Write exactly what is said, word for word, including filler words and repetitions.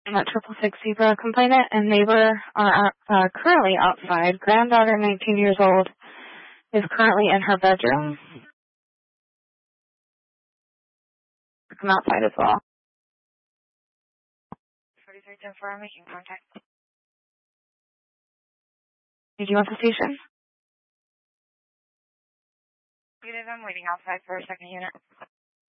That triple six Zebra complainant and neighbor are uh, currently outside. Granddaughter, nineteen years old, is currently in her bedroom. Come outside as well. forty-three ten four, I'm making contact. Did you want the station? Unit, I'm waiting outside for a second unit.